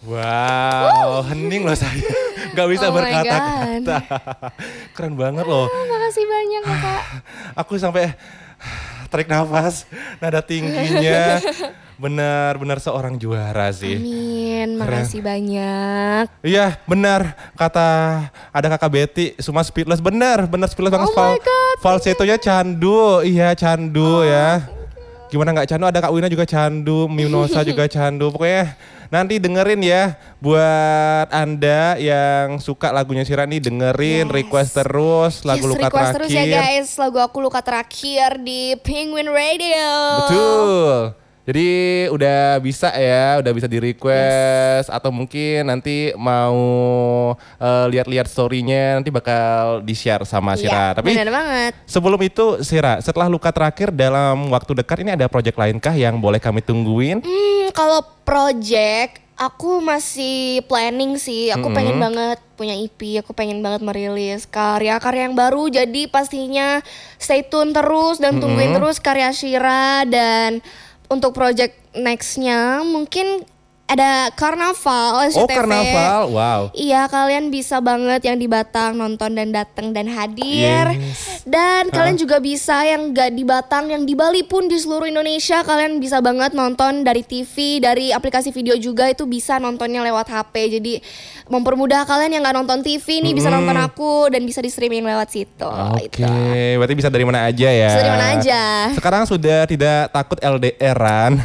Wow, hening loh saya. Gak bisa Oh my berkata-kata. Keren banget loh. Makasih banyak Kakak. Aku sampai tarik nafas, nada tingginya. Benar-benar seorang juara sih. Amin, Keren. makasih banyak. Iya benar, kata ada kakak Betty, semua speechless, benar speechless banget. Oh my God. Falsetonya candu, iya candu ya. Gimana nggak candu, ada Kak Wina juga candu, Minosa juga candu. Pokoknya nanti dengerin ya, buat Anda yang suka lagunya Sira nih, dengerin, request terus lagu Luka request Terakhir. terus ya guys, lagu aku Luka Terakhir di Penguin Radio. Betul. Jadi udah bisa ya, udah bisa di request atau mungkin nanti mau lihat-lihat story-nya nanti bakal di-share sama Sira. Tapi benar banget. sebelum itu Sira, setelah Luka Terakhir dalam waktu dekat ini ada project lainkah yang boleh kami tungguin? Kalau project aku masih planning sih. Aku pengen banget punya EP, aku pengen banget merilis karya-karya yang baru. Jadi pastinya stay tune terus dan tungguin terus karya Sira. Dan untuk project nextnya mungkin ada Karnaval SCTV. Oh Karnaval, wow. Iya, kalian bisa banget yang di Batang nonton dan datang dan hadir. Yes. Dan kalian juga bisa yang gak di Batang, yang di Bali pun di seluruh Indonesia kalian bisa banget nonton dari TV, dari aplikasi video juga itu bisa nontonnya lewat HP. Jadi mempermudah kalian yang gak nonton TV nih bisa nonton aku dan bisa di streaming lewat situ. Oke, berarti bisa dari mana aja ya? Bisa dari mana aja. Sekarang sudah tidak takut LDR-an.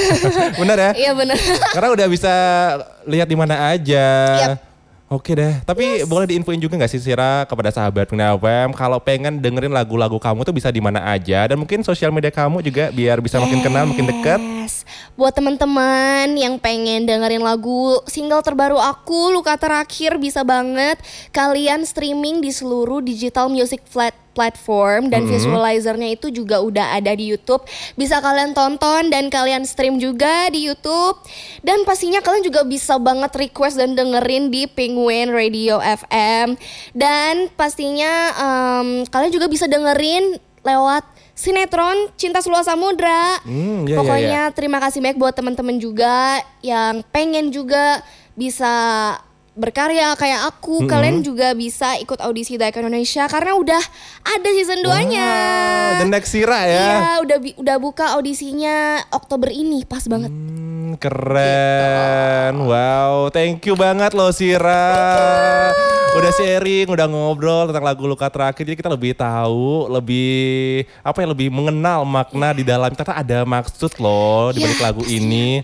Bener ya? Iya bener. Karena udah bisa lihat di mana aja. Yap. Oke deh, tapi boleh diinfoin juga gak sih Sira kepada sahabat Pengguna FM kalau pengen dengerin lagu-lagu kamu tuh bisa di mana aja dan mungkin sosial media kamu juga biar bisa makin kenal, makin dekat. Buat teman-teman yang pengen dengerin lagu single terbaru aku Luka Terakhir bisa banget kalian streaming di seluruh digital music platform dan visualizernya itu juga udah ada di YouTube. Bisa kalian tonton dan kalian stream juga di YouTube. Dan pastinya kalian juga bisa banget request dan dengerin di Penguin Radio FM. Dan pastinya kalian juga bisa dengerin lewat sinetron Cinta Seluas Samudra. Pokoknya terima kasih banyak buat teman-teman juga yang pengen juga bisa berkarya kayak aku. Kalian juga bisa ikut audisi The Icon Indonesia karena udah ada season 2-nya. Wow, The Next Sira ya. Iya, udah buka audisinya Oktober ini, pas banget. Keren. Gitu. Wow, thank you banget loh Sira. Udah sharing, udah ngobrol tentang lagu Luka Terakhir. Jadi kita lebih tahu, lebih mengenal makna di dalam. Ternyata ada maksud loh di balik lagu ini.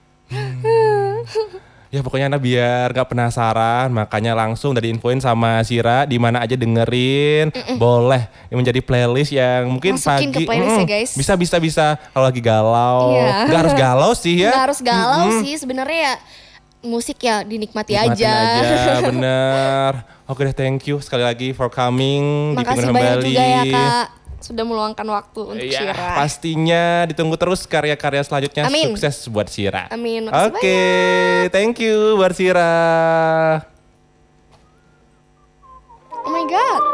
Ya pokoknya Anda biar gak penasaran, makanya langsung dari infoin sama Sira di mana aja dengerin. Boleh yang menjadi playlist yang mungkin masukin pagi ke playlist ya guys. Bisa kalau lagi galau. Iya. Gak harus galau sih ya. Gak harus galau sih sebenarnya ya. Musik ya dinikmati Nikmatin aja. Bener. Oke deh, thank you sekali lagi for coming. Makasih di banyak Bali. juga ya Kak, sudah meluangkan waktu untuk Ya, Sira. pastinya ditunggu terus karya-karya selanjutnya. Amin. Sukses buat Sira. Amin, makasih Oke, thank you buat Sira. Oh my God.